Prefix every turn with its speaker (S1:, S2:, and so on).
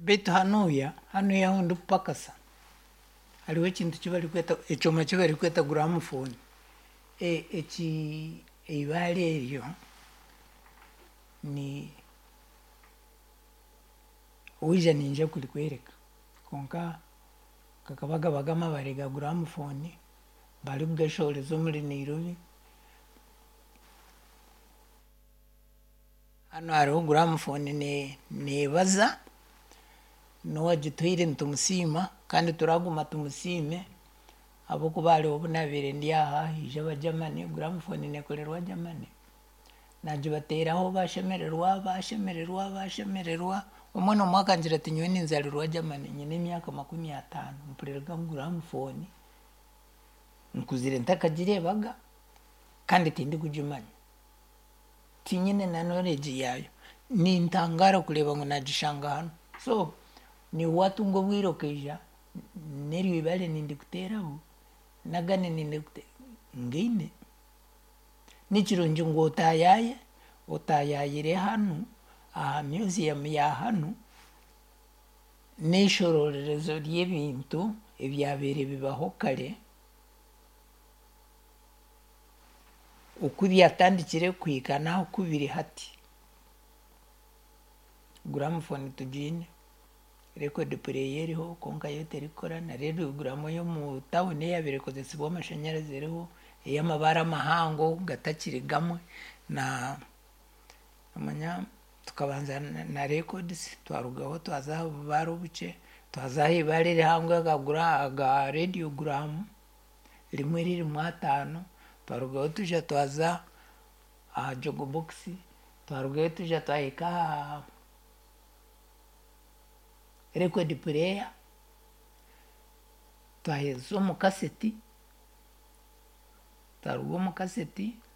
S1: betu hanuya hundi pakasa haliwo ekintu kibalikweta ekyoma kibalikweta gramophone eibale eryo ni uija ninja kulikwereka konka kakabaga bagama bariga gramophone bali kugashooreza omuri Nairobi. Hano hariho gramophone nebaza nowagitwire nitumusiima kandi turaguma tumusiime habwokuba hariho obunabire ndi aha haija Abagermany gramophone nekolerwa Germany nagibateeraho bashemererwa omwana omwe akangira ati nyowe ninzarirwa Germany nyine emyaka 50 mpuriraga gramophone nkuzire ntakagirebaga kandi tindi kugimanya tinyine na knowledge yayo nintangara kureba ngo nagishanga hano so ni watu ngo bwirokeja neryo ibale nindi kuteraho nagane nindi ngine nikirungi ngo otayayire hano aha museum ya hano n'ishororezo ry'ebintu ebyabere bibaho kare ukuri atandikire kwikana ukubiri hati gramophone tujine record player ho konka yote rikora na radio gramo yo mu town yabire kozesibwa amashanyarazi reho eyamabara mahango gatakiri gamwe na amanya tukabanza na records twarugaho twazaho baro buce twazaho barire hango aga radio gram rimwe riri mu 5 twarugaho tuja twaza jogo box twarugaho tuja twahika record player twahezo mu kaseti tarugo mu kaseti